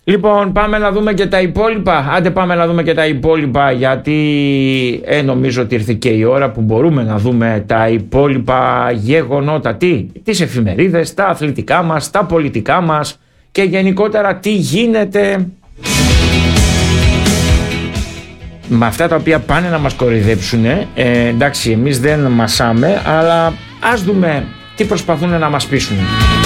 Λοιπόν, πάμε να δούμε και τα υπόλοιπα. Άντε πάμε να δούμε και τα υπόλοιπα, γιατί νομίζω ότι ήρθε και η ώρα που μπορούμε να δούμε τα υπόλοιπα γεγονότα. Τις εφημερίδες, τα αθλητικά μας, τα πολιτικά μας και γενικότερα τι γίνεται με αυτά τα οποία πάνε να μας κοροϊδέψουν. Εντάξει, εμείς δεν μασάμε, αλλά ας δούμε τι προσπαθούν να μας πείσουν.